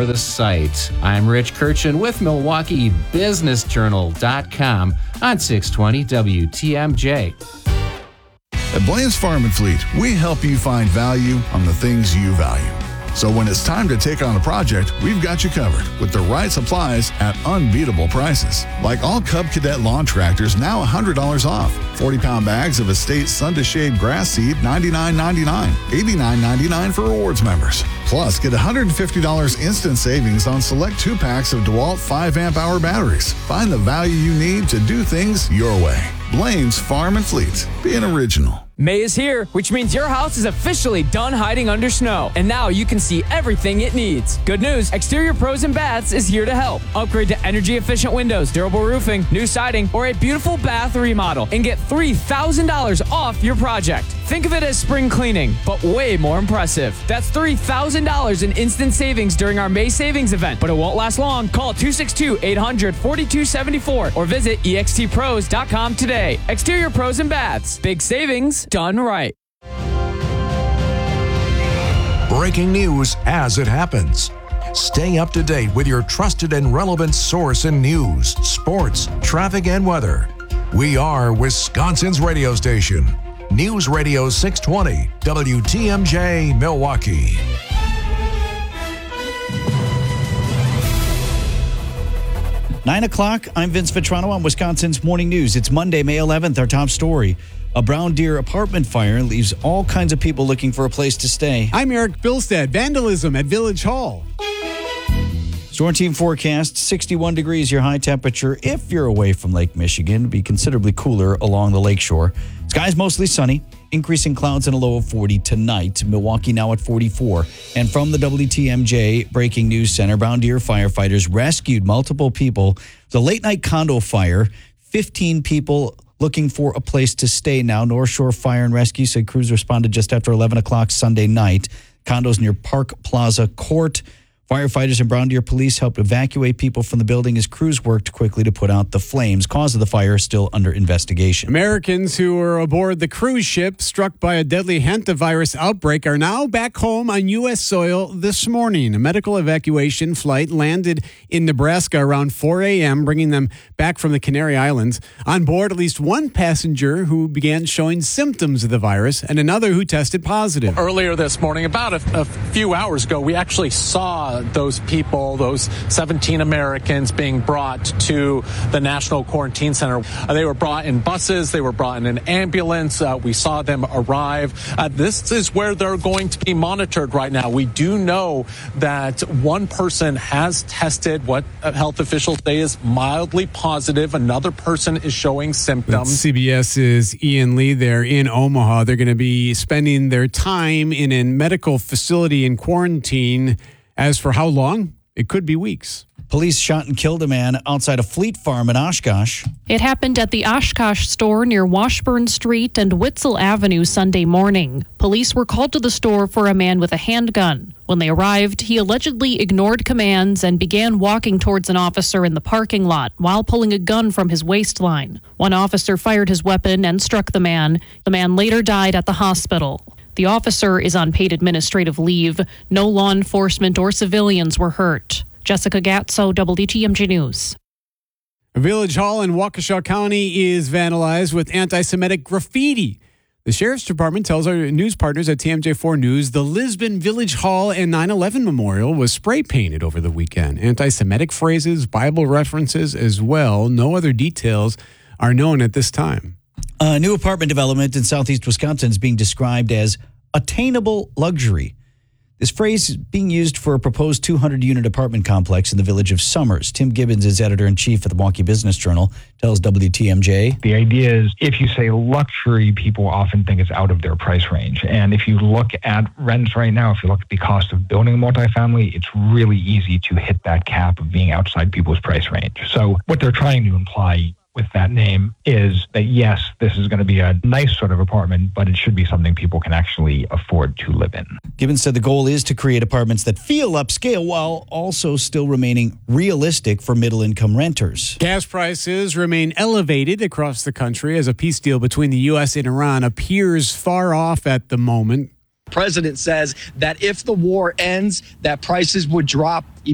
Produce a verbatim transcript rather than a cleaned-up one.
or the site. I'm Rich Kirchen with Milwaukee Business Journal dot com on six twenty W T M J. At Blaine's Farm and Fleet, we help you find value on the things you value. So when it's time to take on a project, we've got you covered with the right supplies at unbeatable prices. Like all Cub Cadet lawn tractors, now one hundred dollars off. forty-pound bags of Estate Sun to Shade grass seed, ninety-nine ninety-nine. eighty-nine ninety-nine for rewards members. Plus, get one hundred fifty dollars instant savings on select two-packs of DeWalt five amp hour batteries. Find the value you need to do things your way. Blaine's Farm and Fleet. Be an original. May is here, which means your house is officially done hiding under snow. And now you can see everything it needs. Good news, Exterior Pros and Baths is here to help. Upgrade to energy-efficient windows, durable roofing, new siding, or a beautiful bath remodel and get three thousand dollars off your project. Think of it as spring cleaning, but way more impressive. That's three thousand dollars in instant savings during our May savings event, but it won't last long. Call two six two, eight hundred, forty-two seventy-four or visit E X T pros dot com today. Exterior Pros and Baths. Big savings done right. Breaking news as it happens. Stay up to date with your trusted and relevant source in news, sports, traffic, and weather. We are Wisconsin's radio station. News Radio six twenty W T M J Milwaukee. Nine o'clock, I'm Vince Vitrano on Wisconsin's Morning News. It's Monday, May eleventh, our top story. A Brown Deer apartment fire leaves all kinds of people looking for a place to stay. I'm Eric Bilstead. Vandalism at Village Hall. Storm team forecast, sixty-one degrees your high temperature. If you're away from Lake Michigan, it'll be considerably cooler along the lakeshore. Skies mostly sunny, increasing clouds and a low of forty tonight. Milwaukee now at forty-four. And from the W T M J Breaking News Center, Brown Deer firefighters rescued multiple people. The late night condo fire, fifteen people looking for a place to stay now. North Shore Fire and Rescue said crews responded just after eleven o'clock Sunday night. Condos near Park Plaza Court. Firefighters and Brown Deer police helped evacuate people from the building as crews worked quickly to put out the flames. Cause of the fire is still under investigation. Americans who were aboard the cruise ship struck by a deadly hantavirus outbreak are now back home on U S soil this morning. A medical evacuation flight landed in Nebraska around four a.m., bringing them back from the Canary Islands. On board, at least one passenger who began showing symptoms of the virus and another who tested positive. Earlier this morning, about a, a few hours ago, we actually saw those people, those seventeen Americans being brought to the National Quarantine Center. Uh, they were brought in buses. They were brought in an ambulance. Uh, we saw them arrive. Uh, this is where they're going to be monitored right now. We do know that one person has tested what health officials say is mildly positive. Another person is showing symptoms. That's CBS's Ian Lee there in Omaha. They're going to be spending their time in a medical facility in quarantine. As for how long, it could be weeks. Police shot and killed a man outside a Fleet Farm in Oshkosh. It happened at the Oshkosh store near Washburn Street and Witzel Avenue Sunday morning. Police were called to the store for a man with a handgun. When they arrived, he allegedly ignored commands and began walking towards an officer in the parking lot while pulling a gun from his waistline. One officer fired his weapon and struck the man. The man later died at the hospital. The officer is on paid administrative leave. No law enforcement or civilians were hurt. Jessica Gatso, W T M J News. Village Hall in Waukesha County is vandalized with anti-Semitic graffiti. The Sheriff's Department tells our news partners at T M J four News the Lisbon Village Hall and nine eleven Memorial was spray painted over the weekend. Anti-Semitic phrases, Bible references as well. No other details are known at this time. A new apartment development in southeast Wisconsin is being described as attainable luxury. This phrase is being used for a proposed two hundred unit apartment complex in the village of Summers. Tim Gibbons is editor-in-chief at the Milwaukee Business Journal, tells W T M J. The idea is if you say luxury, people often think it's out of their price range. And if you look at rents right now, if you look at the cost of building a multifamily, it's really easy to hit that cap of being outside people's price range. So what they're trying to imply with that name is that, yes, this is going to be a nice sort of apartment, but it should be something people can actually afford to live in. Gibbons said the goal is to create apartments that feel upscale while also still remaining realistic for middle-income renters. Gas prices remain elevated across the country as a peace deal between the U S and Iran appears far off at the moment. The president says that if the war ends, that prices would drop